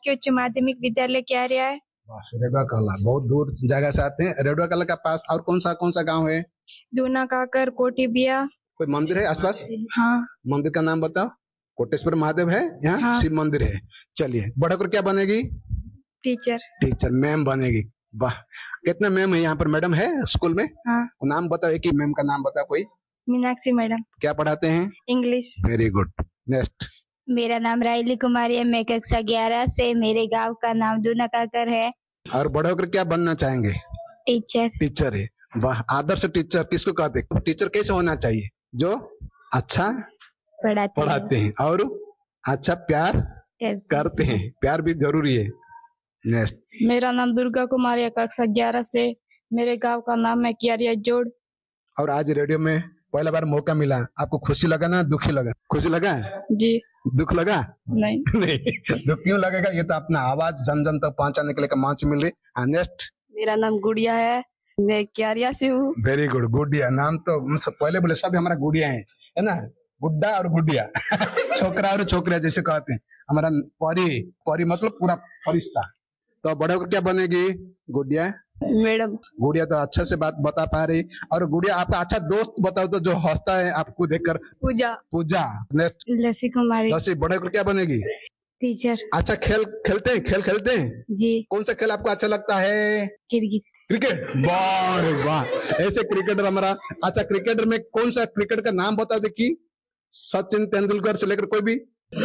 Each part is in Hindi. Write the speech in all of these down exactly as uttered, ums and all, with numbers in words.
राजकीय उच्च माध्यमिक विद्यालय क्यारिया है। रेडुआ कला बहुत दूर जगह से आते हैं। रेडुआ कला के पास और कौन सा कौन सा गांव है? दूना काकर, कोटिबिया। कोई मंदिर है आसपास? हाँ। मंदिर का नाम बताओ। कोटेश्वर महादेव है यहाँ। हाँ। शिव मंदिर है। चलिए, बड़ा होकर क्या बनेगी? टीचर। टीचर, मैम बनेगी। वाह, कितने मैम है यहाँ पर? मैडम है स्कूल में? हाँ। नाम बताओ, एक ही मैम का नाम बताओ कोई। मीनाक्षी मैडम। क्या पढ़ाते हैं? इंग्लिश। Very good. नेक्स्ट। मेरा नाम राइली कुमारी है, मैं कक्षा ग्यारह से, मेरे गांव का नाम दूना काकर है। और बड़े होकर क्या बनना चाहेंगे? टीचर। टीचर है। वाह, आदर्श टीचर किसको कहते हैं? टीचर कैसे होना चाहिए? जो अच्छा पढ़ाते, पढ़ाते हैं और अच्छा प्यार करते, करते हैं। प्यार भी जरूरी है। नेक्स्ट। मेरा नाम दुर्गा कुमारी है, कक्षा ग्यारह से, मेरे गांव का नाम है क्यारिया जोड़। और आज रेडियो में पहला बार मौका मिला, आपको खुशी लगा ना दुखी लगा? खुशी लगा जी। दुख लगा? नहीं। नहीं, दुख क्यों लगेगा? ये तो अपना आवाज जन जन तक पहुंचाने के लिए मंच मिल रही। नेक्स्ट। मेरा नाम गुड़िया है, मैं क्यारिया से हूँ। Very good. गुडिया नाम तो पहले बोले सब हमारा गुड़िया है, है ना? गुड्डा और गुडिया छोकरा और छोकरिया जैसे कहते हैं। हमारा परी, परी मतलब पूरा फरिश्ता। तो बड़े होकर क्या बनेगी? गुडिया मैडम। गुड़िया तो अच्छा से बात बता पा रही। और गुड़िया आपका अच्छा दोस्त बताओ तो, जो हंसता है आपको देखकर। पूजा। पूजा। नेक्स्ट। लसी कुमारी। लसी। बड़े होकर क्या बनेगी? टीचर। अच्छा, खेल खेलते हैं? खेल खेलते हैं जी। कौन सा खेल आपको अच्छा लगता है? क्रिकेट। क्रिकेट। वाह रे वाह, ऐसे क्रिकेटर हमारा। अच्छा, क्रिकेटर में कौन सा क्रिकेट का नाम बताओ देखिए। सचिन तेंदुलकर से लेकर कोई भी?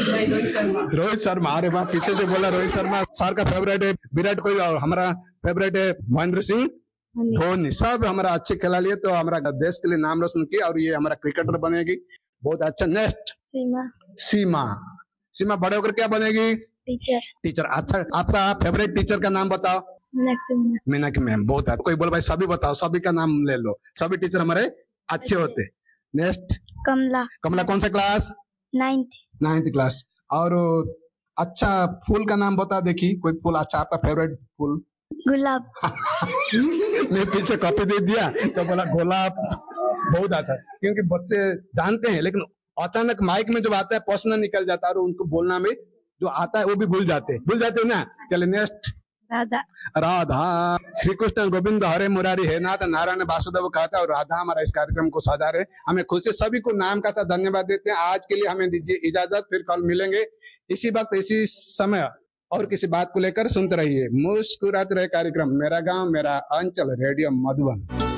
रोहित शर्मा। अरे वाह, पीछे से बोला रोहित शर्मा सर का फेवरेट है। विराट कोहली और हमारा फेवरेट है महेंद्र सिंह धोनी। सब हमारा अच्छे खिलाड़ी है, तो हमारा देश के लिए नाम रोशन किया और ये हमारा क्रिकेटर बनेगी। बहुत अच्छा। नेक्स्ट। सीमा। सीमा। सीमा बड़े होकर क्या बनेगी? टीचर। टीचर। अच्छा, आपका फेवरेट टीचर का नाम बताओ। मीनाक्षी मैडम। मीनाक्षी मैम। बहुत अच्छा। कोई बोल भाई सभी बताओ, सभी का नाम ले लो। सभी टीचर हमारे अच्छे होते। नेक्स्ट। कमला। कमला कौन सा क्लास? नाइन्थ। Ninth class. और अच्छा फूल का नाम बता देखिए, कोई फूल अच्छा आपका फेवरेट फूल? गुलाब। मैं पीछे कॉपी दे दिया तो बोला गुलाब। बहुत अच्छा, क्योंकि बच्चे जानते हैं लेकिन अचानक माइक में जब आता है प्रश्न निकल जाता है और उनको बोलना में जो आता है वो भी भूल जाते भूल जाते ना। चले नेक्स्ट। राधा। राधा। श्री कृष्ण गोविंद हरे मुरारी है नाथ नारायण वासुदेव कहता है और राधा हमारा इस कार्यक्रम को सजा रहे। हमें खुशी सभी को नाम का साथ धन्यवाद देते हैं। आज के लिए हमें दीजिए इजाजत, फिर कल मिलेंगे इसी वक्त इसी समय और किसी बात को लेकर। सुनते रहिए मुस्कुराते रहे कार्यक्रम मेरा गांव मेरा अंचल रेडियो मधुबन।